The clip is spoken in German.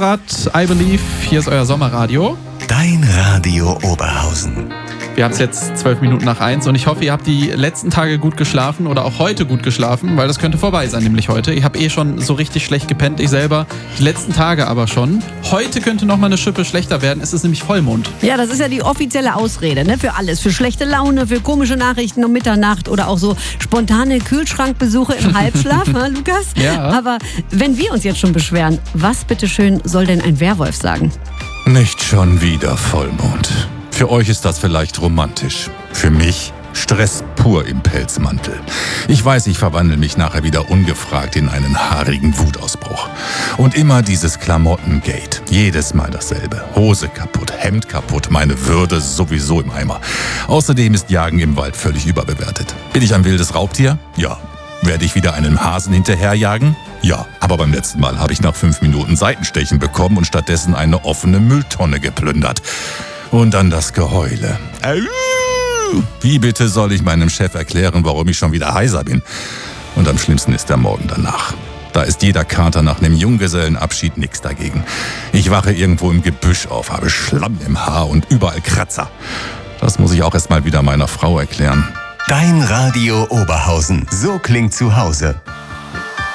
Konrad, I Believe, hier ist euer Sommerradio. Dein Radio Oberhausen. Wir haben es jetzt 1:12 und ich hoffe, ihr habt die letzten Tage gut geschlafen oder auch heute gut geschlafen, weil das könnte vorbei sein, nämlich heute. Ich habe schon so richtig schlecht gepennt, ich selber. Die letzten Tage aber schon. Heute könnte noch mal eine Schippe schlechter werden, es ist nämlich Vollmond. Ja, das ist ja die offizielle Ausrede, ne? Für alles. Für schlechte Laune, für komische Nachrichten um Mitternacht oder auch so spontane Kühlschrankbesuche im Halbschlaf, ne, Lukas? Ja. Aber wenn wir uns jetzt schon beschweren, was bitteschön soll denn ein Werwolf sagen? Nicht schon wieder Vollmond. Für euch ist das vielleicht romantisch. Für mich Stress pur im Pelzmantel. Ich weiß, ich verwandle mich nachher wieder ungefragt in einen haarigen Wutausbruch. Und immer dieses Klamottengate. Jedes Mal dasselbe. Hose kaputt, Hemd kaputt, meine Würde sowieso im Eimer. Außerdem ist Jagen im Wald völlig überbewertet. Bin ich ein wildes Raubtier? Ja. Werde ich wieder einem Hasen hinterherjagen? Ja, aber beim letzten Mal habe ich nach 5 Minuten Seitenstechen bekommen und stattdessen eine offene Mülltonne geplündert. Und dann das Geheule. Wie bitte soll ich meinem Chef erklären, warum ich schon wieder heiser bin? Und am schlimmsten ist der Morgen danach. Da ist jeder Kater nach einem Junggesellenabschied nix dagegen. Ich wache irgendwo im Gebüsch auf, habe Schlamm im Haar und überall Kratzer. Das muss ich auch erst mal wieder meiner Frau erklären. Dein Radio Oberhausen. So klingt zu Hause.